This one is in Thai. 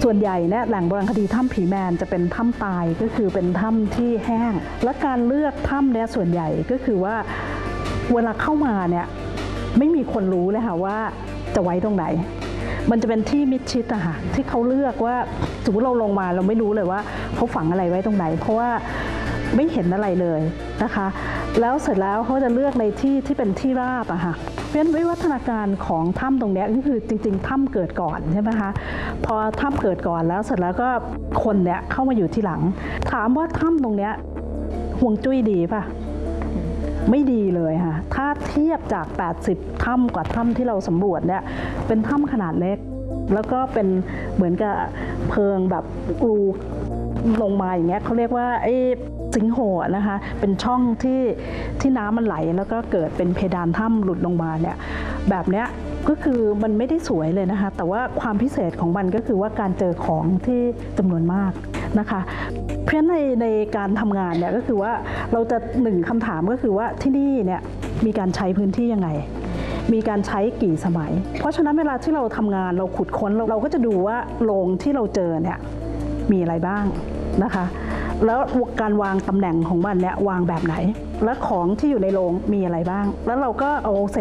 ส่วนใหญ่เนี่ยแหล่งโบราณคดีถ้ำผีแมนจะเป็นถ้ำตายก็คือเป็นถ้ำที่แห้งและการเลือกถ้ำเนี่ยส่วนใหญ่ก็คือว่าเวลาเข้ามาเนี่ยไม่มีคนรู้เลยค่ะว่าจะไว้ตรงไหนมันจะเป็นที่มิดชิดอะค่ะที่เขาเลือกว่าสมมติเราลงมาเราไม่รู้เลยว่าเขาฝังอะไรไว้ตรงไหนเพราะว่าไม่เห็นอะไรเลยนะคะแล้วเสร็จแล้วเขาจะเลือกในที่ที่เป็นที่ราบอะค่ะเพราะฉะนั้นวิวัฒนาการของถ้ำตรงนี้ก็คือจริงๆถ้ำเกิดก่อนใช่ไหมคะพอถ้ำเกิดก่อนแล้วเสร็จแล้วก็คนเนี่ยเข้ามาอยู่ที่หลังถามว่าถ้ำตรงนี้ห่วงจุ้ยดีป่ะไม่ดีเลยค่ะถ้าเทียบจาก80ถ้ำกว่าถ้ำที่เราสำรวจเนี่ยเป็นถ้ำขนาดเล็กแล้วก็เป็นเหมือนกับเพิงแบบรูลงมาอย่างเงี้ยเขาเรียกว่าไอ้สิงโหนะคะเป็นช่องที่น้ำมันไหลแล้วก็เกิดเป็นเพดานถ้ำหลุดลงมาเนี่ยแบบเนี้ยก็คือมันไม่ได้สวยเลยนะคะแต่ว่าความพิเศษของมันก็คือว่าการเจอของที่จำนวนมากนะคะเพราะฉะนั้นในการทำงานเนี่ยก็คือว่าเราจะหนึ่งคำถามก็คือว่าที่นี่เนี่ยมีการใช้พื้นที่ยังไงมีการใช้กี่สมัยเพราะฉะนั้นเวลาที่เราทำงานเราขุดค้นเราก็จะดูว่าโรงที่เราเจอเนี่ยมีอะไรบ้างนะคะแล้วการวางตำแหน่งของมันเนี่ยวางแบบไหนและของที่อยู่ในโรงมีอะไรบ้างแล้วเราก็เอา